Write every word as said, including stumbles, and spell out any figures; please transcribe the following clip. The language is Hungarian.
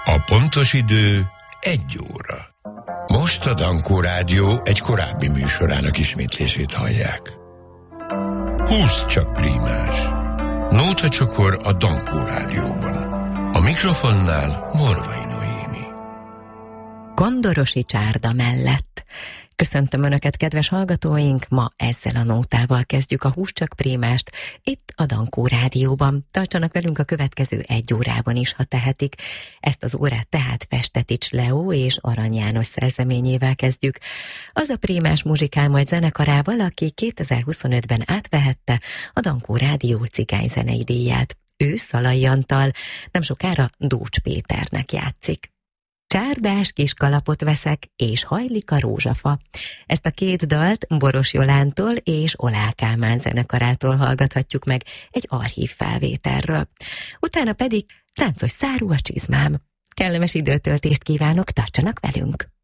A pontos idő egy óra. Most a Dankó Rádió egy korábbi műsorának ismétlését hallják. Húsz csak prímás. Nóta csokor a Dankó Rádióban. A mikrofonnál Morvai Noémi. Kondorosi csárda mellett. Köszöntöm Önöket, kedves hallgatóink! Ma ezzel a nótával kezdjük a Húsz csak prímást itt a Dankó Rádióban. Tartsanak velünk a következő egy órában is, ha tehetik. Ezt az órát tehát Festetics Leó és Arany János szerzeményével kezdjük. Az a prímás muzsikál majd zenekarával, aki kétezer-huszonötben átvehette a Dankó Rádió cigányzenei díját. Ő Szalai Antal, nem sokára Dócs Péternek játszik. Csárdás kis kalapot veszek, és hajlik a rózsafa. Ezt a két dalt Boros Jolántól és Olá Kálmán zenekarától hallgathatjuk meg egy archív felvételről. Utána pedig Ráncos szárú a csizmám. Kellemes időtöltést kívánok, tartsanak velünk!